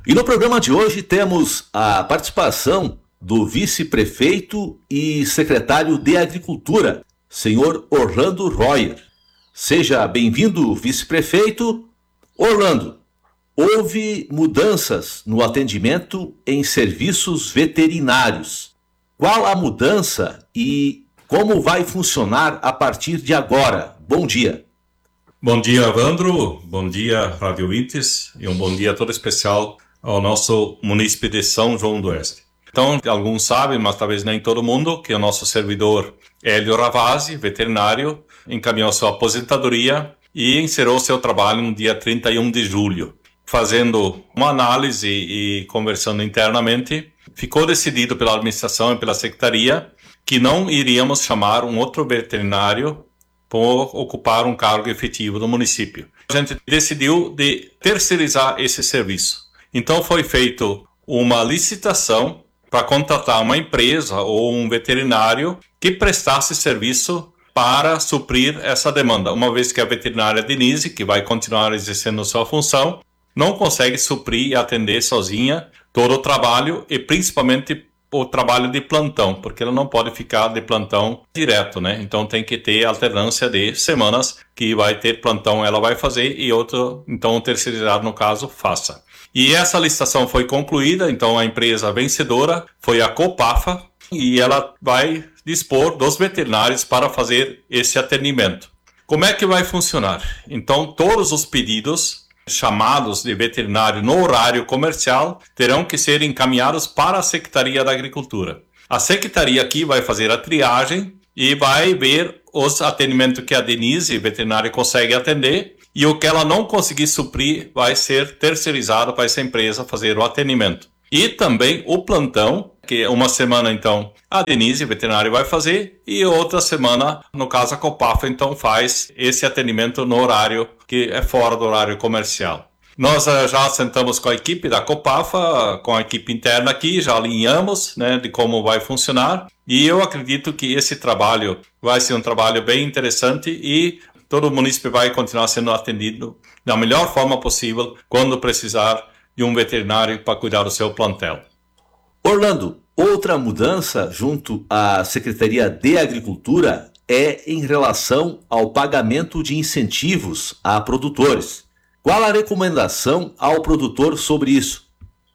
E no programa de hoje temos a participação do vice-prefeito e secretário de Agricultura, senhor Orlando Royer. Seja bem-vindo, vice-prefeito. Orlando, houve mudanças no atendimento em serviços veterinários. Qual a mudança e como vai funcionar a partir de agora? Bom dia. Bom dia, Evandro. Bom dia, Rádio Ouvintes. E um bom dia todo especial ao nosso munícipe de São João do Oeste. Então, alguns sabem, mas talvez nem todo mundo, que o nosso servidor Hélio Ravazzi, veterinário, encaminhou sua aposentadoria e encerrou seu trabalho no dia 31 de julho. Fazendo uma análise e conversando internamente, ficou decidido pela administração e pela secretaria que não iríamos chamar um outro veterinário por ocupar um cargo efetivo no município. A gente decidiu de terceirizar esse serviço. Então foi feita uma licitação para contratar uma empresa ou um veterinário que prestasse serviço para suprir essa demanda, uma vez que a veterinária Denise, que vai continuar exercendo sua função, não consegue suprir e atender sozinha todo o trabalho e principalmente o trabalho de plantão, porque ela não pode ficar de plantão direto, né? Então tem que ter alternância de semanas que vai ter plantão, ela vai fazer e outro, então o terceirizado no caso, faça. E essa licitação foi concluída, então a empresa vencedora foi a Copafa e ela vai dispor dos veterinários para fazer esse atendimento. Como é que vai funcionar? Então todos os pedidos chamados de veterinário no horário comercial terão que ser encaminhados para a Secretaria da Agricultura. A Secretaria aqui vai fazer a triagem e vai ver os atendimentos que a Denise, veterinária, consegue atender e o que ela não conseguir suprir vai ser terceirizado para essa empresa fazer o atendimento. E também o plantão, que uma semana então a Denise, veterinária, vai fazer e outra semana, no caso a Copafa, então faz esse atendimento no horário que é fora do horário comercial. Nós já sentamos com a equipe da Copafa, com a equipe interna aqui, já alinhamos, né, de como vai funcionar e eu acredito que esse trabalho vai ser um trabalho bem interessante e todo o município vai continuar sendo atendido da melhor forma possível quando precisar de um veterinário para cuidar do seu plantel. Orlando, outra mudança junto à Secretaria de Agricultura é em relação ao pagamento de incentivos a produtores. Qual a recomendação ao produtor sobre isso?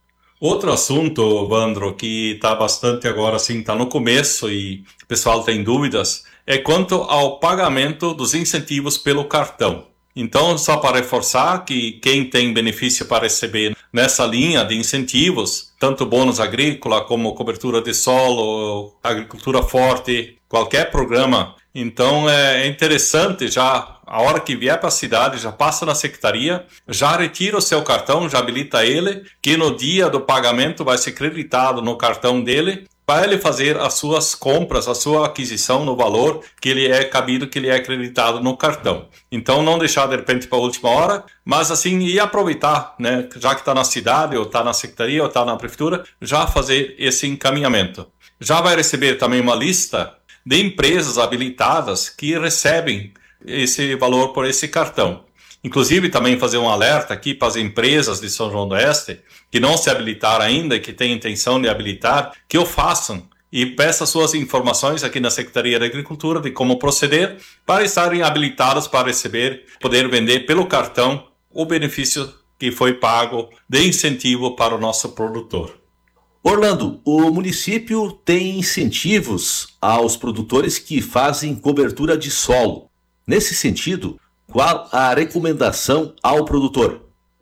Outro assunto, Vandro, que está bastante agora, assim, está no começo e o pessoal tem dúvidas, é quanto ao pagamento dos incentivos pelo cartão. Então, só para reforçar que quem tem benefício para receber nessa linha de incentivos, tanto bônus agrícola como cobertura de solo, agricultura forte, qualquer programa, então é interessante já, a hora que vier para a cidade, já passa na secretaria, já retira o seu cartão, já habilita ele, que no dia do pagamento vai ser creditado no cartão dele, para ele fazer as suas compras, a sua aquisição no valor que ele é cabido, que ele é acreditado no cartão. Então não deixar de repente para a última hora, mas assim ir aproveitar, né, já que está na cidade, ou está na secretaria, ou está na prefeitura, já fazer esse encaminhamento. Já vai receber também uma lista de empresas habilitadas que recebem esse valor por esse cartão. Inclusive também fazer um alerta aqui para as empresas de São João do Oeste que não se habilitaram ainda e que têm intenção de habilitar, que o façam e peça suas informações aqui na Secretaria da Agricultura de como proceder para estarem habilitados para receber, poder vender pelo cartão o benefício que foi pago de incentivo para o nosso produtor. Orlando, o município tem incentivos aos produtores que fazem cobertura de solo. Nesse sentido, qual a recomendação ao produtor?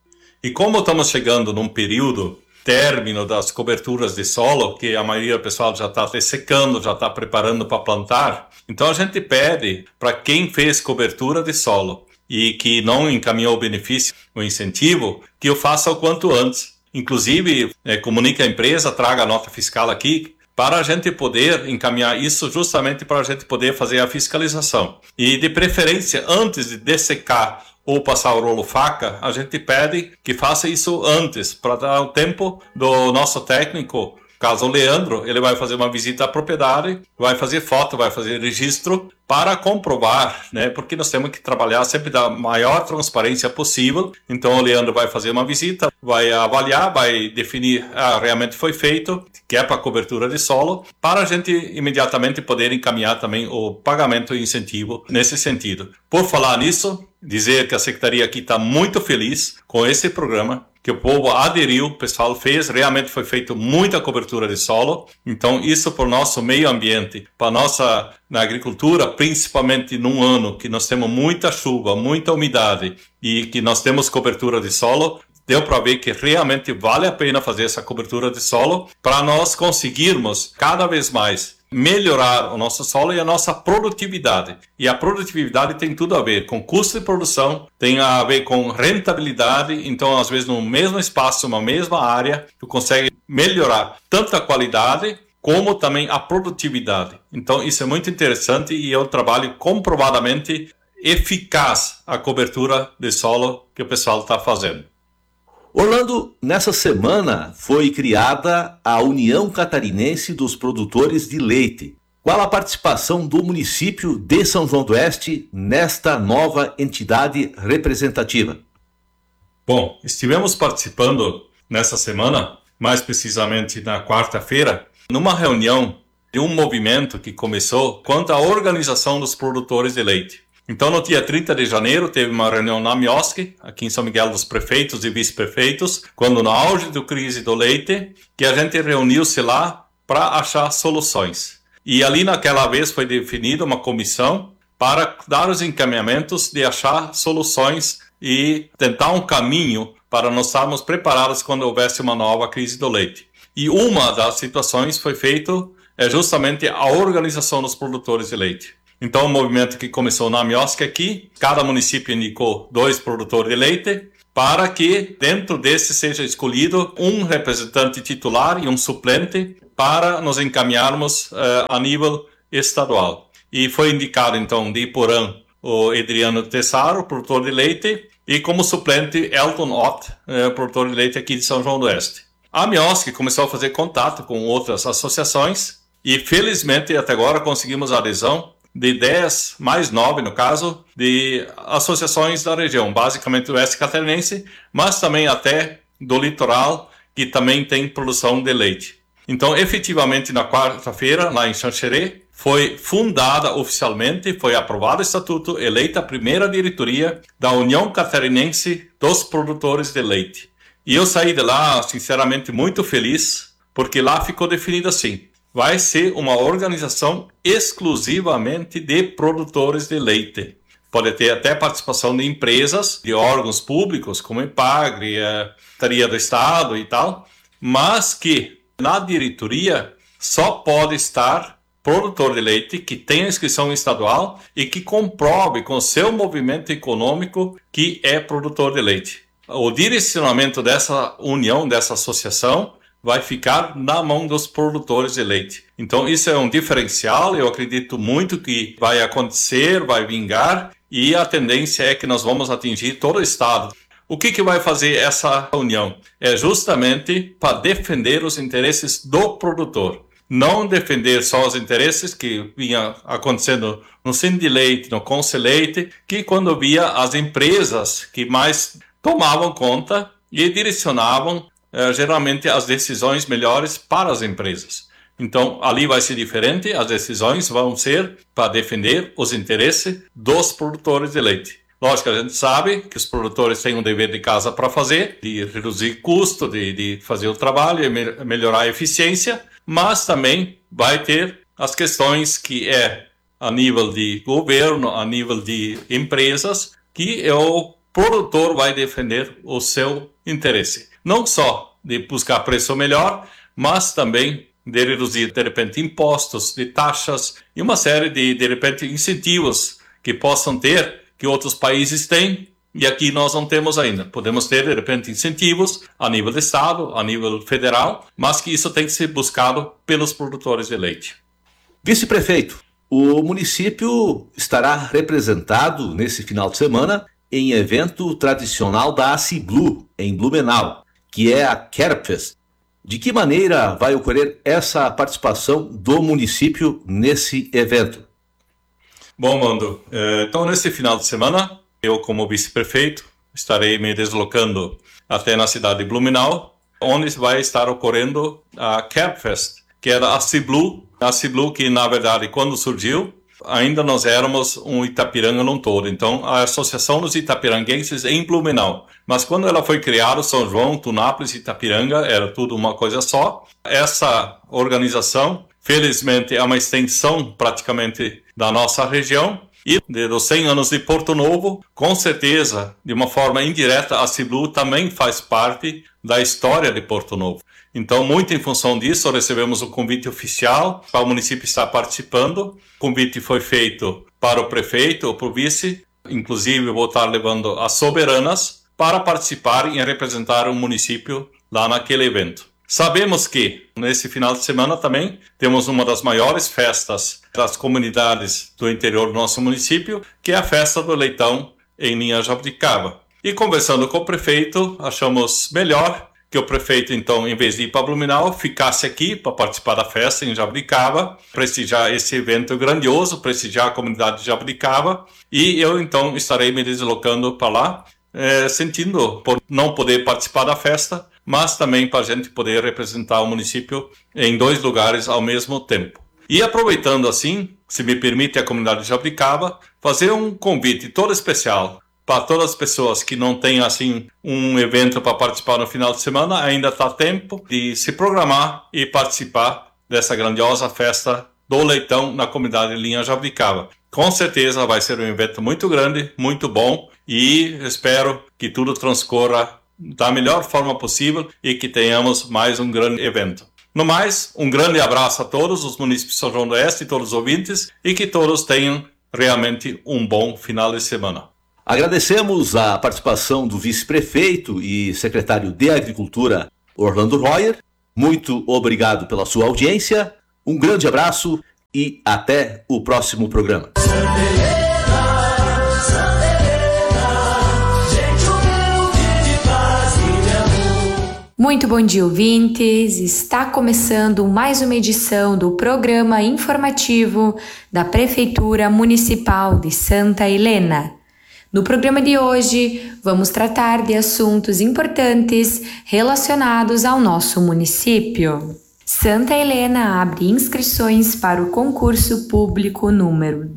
E como estamos chegando num período término das coberturas de solo, que a maioria do pessoal já está secando, já está preparando para plantar, então a gente pede para quem fez cobertura de solo e que não encaminhou o benefício, o incentivo, que o faça o quanto antes. Inclusive, comunique a empresa, traga a nota fiscal aqui, para a gente poder encaminhar isso justamente para a gente poder fazer a fiscalização. E de preferência, antes de dessecar ou passar o rolo faca, a gente pede que faça isso antes, para dar o tempo do nosso técnico Caso o Leandro, ele vai fazer uma visita à propriedade, vai fazer foto, vai fazer registro para comprovar, né? Porque nós temos que trabalhar sempre da maior transparência possível. Então o Leandro vai fazer uma visita, vai avaliar, vai definir, realmente foi feito, que é para cobertura de solo, para a gente imediatamente poder encaminhar também o pagamento e incentivo nesse sentido. Por falar nisso, dizer que a Secretaria aqui está muito feliz com esse programa, que o povo aderiu, o pessoal fez, realmente foi feito muita cobertura de solo. Então isso para o nosso meio ambiente, para nossa na agricultura, principalmente num ano que nós temos muita chuva, muita umidade e que nós temos cobertura de solo, deu para ver que realmente vale a pena fazer essa cobertura de solo para nós conseguirmos cada vez mais melhorar o nosso solo e a nossa produtividade. E a produtividade tem tudo a ver com custo de produção, tem a ver com rentabilidade. Então, às vezes, no mesmo espaço, uma mesma área, tu consegue melhorar tanto a qualidade como também a produtividade. Então, isso é muito interessante e é um trabalho comprovadamente eficaz a cobertura de solo que o pessoal está fazendo. Orlando, nessa semana foi criada a União Catarinense dos Produtores de Leite. Qual a participação do município de São João do Oeste nesta nova entidade representativa? Bom, estivemos participando nessa semana, mais precisamente na quarta-feira, numa reunião de um movimento que começou quanto à organização dos produtores de leite. Então, no dia 30 de janeiro, teve uma reunião na Mioski, aqui em São Miguel, dos prefeitos e vice-prefeitos, quando no auge da crise do leite, que a gente reuniu-se lá para achar soluções. E ali, naquela vez, foi definida uma comissão para dar os encaminhamentos de achar soluções e tentar um caminho para nós estarmos preparados quando houvesse uma nova crise do leite. E uma das situações foi feito justamente a organização dos produtores de leite. Então, o movimento que começou na Mioski aqui, cada município indicou 2 produtores de leite, para que dentro desse seja escolhido um representante titular e um suplente para nos encaminharmos a nível estadual. E foi indicado, então, de Iporã, o Adriano Tessaro, produtor de leite, e como suplente, Elton Ott, produtor de leite aqui de São João do Oeste. A Mioski começou a fazer contato com outras associações e, felizmente, até agora conseguimos a adesão de 10, mais 9 no caso, de associações da região, basicamente do Oeste Catarinense, mas também até do litoral, que também tem produção de leite. Então, efetivamente, na quarta-feira, lá em Xanxerê, foi fundada oficialmente, foi aprovado o estatuto, eleita a primeira diretoria da União Catarinense dos Produtores de Leite. E eu saí de lá, sinceramente, muito feliz, porque lá ficou definido assim: vai ser uma organização exclusivamente de produtores de leite. Pode ter até participação de empresas, de órgãos públicos, como Epagre, a Secretaria do Estado e tal, mas que na diretoria só pode estar produtor de leite que tenha inscrição estadual e que comprove com seu movimento econômico que é produtor de leite. O direcionamento dessa união, dessa associação, vai ficar na mão dos produtores de leite. Então isso é um diferencial, eu acredito muito que vai acontecer, vai vingar, e a tendência é que nós vamos atingir todo o estado. O que vai fazer essa união? É justamente para defender os interesses do produtor. Não defender só os interesses que vinha acontecendo no Sindileite, no Conceleite, que quando via as empresas que mais tomavam conta e direcionavam geralmente as decisões melhores para as empresas. Então, ali vai ser diferente, as decisões vão ser para defender os interesses dos produtores de leite. Lógico, a gente sabe que os produtores têm um dever de casa para fazer, de reduzir custo, de fazer o trabalho e melhorar a eficiência, mas também vai ter as questões que é a nível de governo, a nível de empresas, que o produtor vai defender o seu interesse. Não só de buscar preço melhor, mas também de reduzir, de repente, impostos, de taxas e uma série de repente, incentivos que possam ter, que outros países têm, e aqui nós não temos ainda. Podemos ter, de repente, incentivos a nível de Estado, a nível federal, mas que isso tem que ser buscado pelos produtores de leite. Vice-prefeito, o município estará representado nesse final de semana em evento tradicional da ACIBLU, em Blumenau, que é a Kerbfest. De que maneira vai ocorrer essa participação do município nesse evento? Bom, Mando, então nesse final de semana, eu como vice-prefeito estarei me deslocando até na cidade de Blumenau, onde vai estar ocorrendo a CAPFest, que era a Ciblu que na verdade quando surgiu, ainda nós éramos um Itapiranga num todo, então a Associação dos Itapiranguenses em Blumenau. Mas quando ela foi criada, São João, Tunápolis e Itapiranga, era tudo uma coisa só. Essa organização, felizmente, é uma extensão praticamente da nossa região. E dos 100 anos de Porto Novo, com certeza, de uma forma indireta, a Ciblu também faz parte da história de Porto Novo. Então, muito em função disso, recebemos o convite oficial para o município estar participando. O convite foi feito para o prefeito ou para o vice. Inclusive, vou estar levando as soberanas para participarem e representar o município lá naquele evento. Sabemos que, nesse final de semana também, temos uma das maiores festas das comunidades do interior do nosso município, que é a Festa do Leitão em Linha Jabuticaba. E conversando com o prefeito, achamos melhor que o prefeito, então, em vez de ir para Blumenau, ficasse aqui para participar da festa em Jabuticaba, prestigiar esse evento grandioso, prestigiar a comunidade de Jabuticaba, e eu, então, estarei me deslocando para lá, sentindo por não poder participar da festa, mas também para a gente poder representar o município em 2 lugares ao mesmo tempo. E aproveitando assim, se me permite a comunidade de Jabuticaba, fazer um convite todo especial para todas as pessoas que não têm assim um evento para participar no final de semana, ainda está tempo de se programar e participar dessa grandiosa festa do leitão na comunidade de Linha Jabuticaba. Com certeza vai ser um evento muito grande, muito bom, e espero que tudo transcorra da melhor forma possível e que tenhamos mais um grande evento. No mais, um grande abraço a todos os municípios de São João do Oeste e todos os ouvintes, e que todos tenham realmente um bom final de semana. Agradecemos a participação do vice-prefeito e secretário de Agricultura, Orlando Royer. Muito obrigado pela sua audiência, um grande abraço e até o próximo programa. Muito bom dia, ouvintes! Está começando mais uma edição do programa informativo da Prefeitura Municipal de Santa Helena. No programa de hoje, vamos tratar de assuntos importantes relacionados ao nosso município. Santa Helena abre inscrições para o concurso público número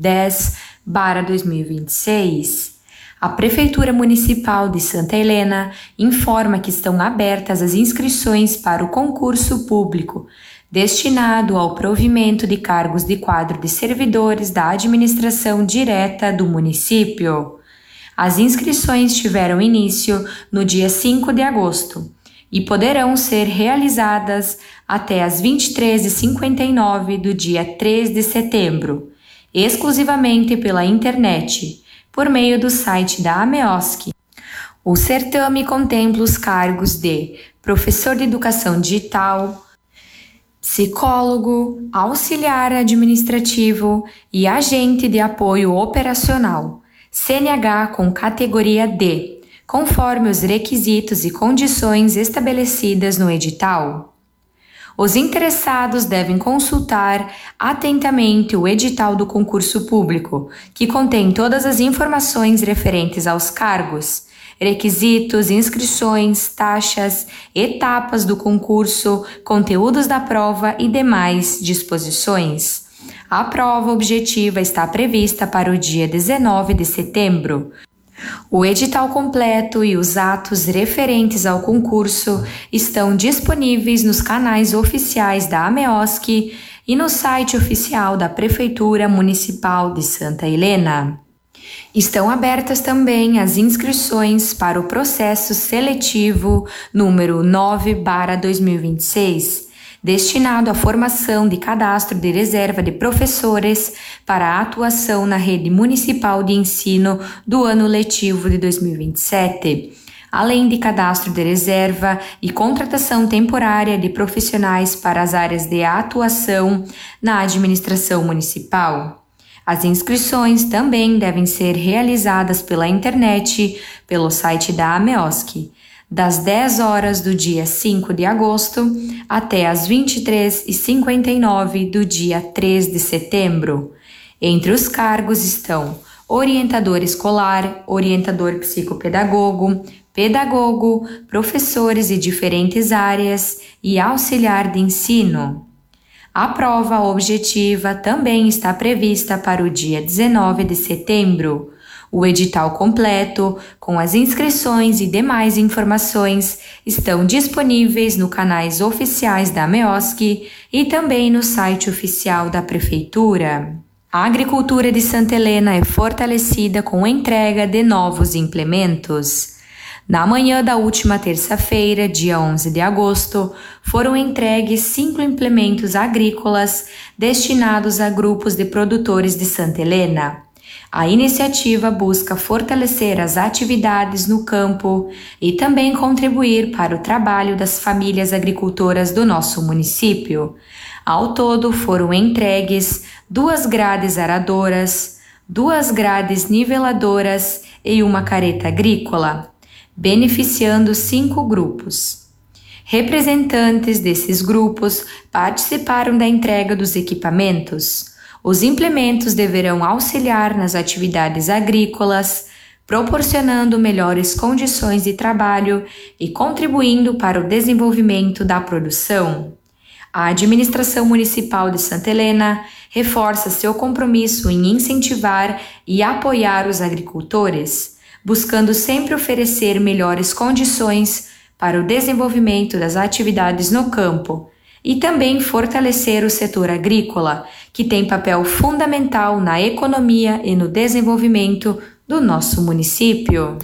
10/2026. A Prefeitura Municipal de Santa Helena informa que estão abertas as inscrições para o concurso público destinado ao provimento de cargos de quadro de servidores da administração direta do município. As inscrições tiveram início no dia 5 de agosto e poderão ser realizadas até às 23h59 do dia 3 de setembro, exclusivamente pela internet, por meio do site da AMEOSC. O certame contempla os cargos de professor de educação digital, psicólogo, auxiliar administrativo e agente de apoio operacional, CNH com categoria D, conforme os requisitos e condições estabelecidas no edital. Os interessados devem consultar atentamente o edital do concurso público, que contém todas as informações referentes aos cargos, requisitos, inscrições, taxas, etapas do concurso, conteúdos da prova e demais disposições. A prova objetiva está prevista para o dia 19 de setembro. O edital completo e os atos referentes ao concurso estão disponíveis nos canais oficiais da AMEOSC e no site oficial da Prefeitura Municipal de Santa Helena. Estão abertas também as inscrições para o processo seletivo número 9/2026, destinado à formação de cadastro de reserva de professores para a atuação na rede municipal de ensino do ano letivo de 2027, além de cadastro de reserva e contratação temporária de profissionais para as áreas de atuação na administração municipal. As inscrições também devem ser realizadas pela internet, pelo site da AMEOSC, das 10 horas do dia 5 de agosto até as 23h59 do dia 3 de setembro. Entre os cargos estão orientador escolar, orientador psicopedagogo, pedagogo, professores de diferentes áreas e auxiliar de ensino. A prova objetiva também está prevista para o dia 19 de setembro. O edital completo, com as inscrições e demais informações, estão disponíveis nos canais oficiais da MEOSC e também no site oficial da Prefeitura. A agricultura de Santa Helena é fortalecida com a entrega de novos implementos. Na manhã da última terça-feira, dia 11 de agosto, foram entregues 5 implementos agrícolas destinados a grupos de produtores de Santa Helena. A iniciativa busca fortalecer as atividades no campo e também contribuir para o trabalho das famílias agricultoras do nosso município. Ao todo, foram entregues 2 grades aradoras, 2 grades niveladoras e uma carreta agrícola, beneficiando 5 grupos. Representantes desses grupos participaram da entrega dos equipamentos. Os implementos deverão auxiliar nas atividades agrícolas, proporcionando melhores condições de trabalho e contribuindo para o desenvolvimento da produção. A administração municipal de Santa Helena reforça seu compromisso em incentivar e apoiar os agricultores, buscando sempre oferecer melhores condições para o desenvolvimento das atividades no campo e também fortalecer o setor agrícola, que tem papel fundamental na economia e no desenvolvimento do nosso município.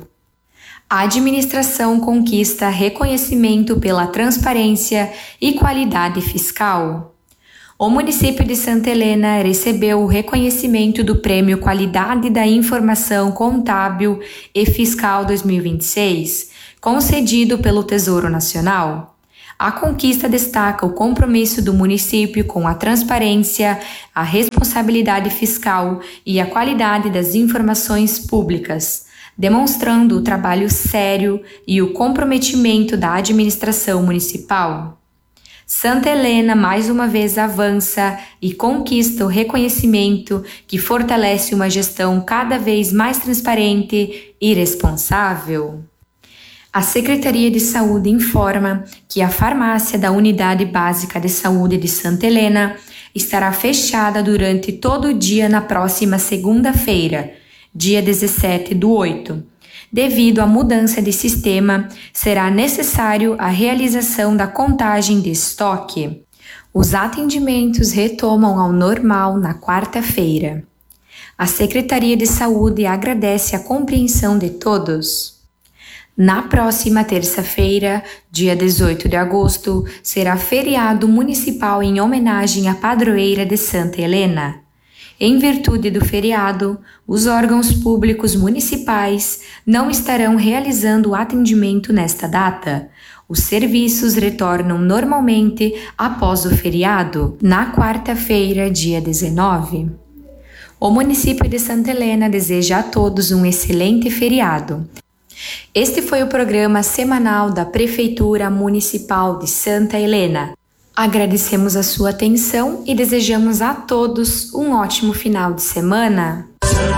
A administração conquista reconhecimento pela transparência e qualidade fiscal. O município de Santa Helena recebeu o reconhecimento do Prêmio Qualidade da Informação Contábil e Fiscal 2026, concedido pelo Tesouro Nacional. A conquista destaca o compromisso do município com a transparência, a responsabilidade fiscal e a qualidade das informações públicas, demonstrando o trabalho sério e o comprometimento da administração municipal. Santa Helena mais uma vez avança e conquista o reconhecimento que fortalece uma gestão cada vez mais transparente e responsável. A Secretaria de Saúde informa que a farmácia da Unidade Básica de Saúde de Santa Helena estará fechada durante todo o dia na próxima segunda-feira, dia 17/8. Devido à mudança de sistema, será necessário a realização da contagem de estoque. Os atendimentos retomam ao normal na quarta-feira. A Secretaria de Saúde agradece a compreensão de todos. Na próxima terça-feira, dia 18 de agosto, será feriado municipal em homenagem à padroeira de Santa Helena. Em virtude do feriado, os órgãos públicos municipais não estarão realizando o atendimento nesta data. Os serviços retornam normalmente após o feriado, na quarta-feira, dia 19. O município de Santa Helena deseja a todos um excelente feriado. Este foi o programa semanal da Prefeitura Municipal de Santa Helena. Agradecemos a sua atenção e desejamos a todos um ótimo final de semana.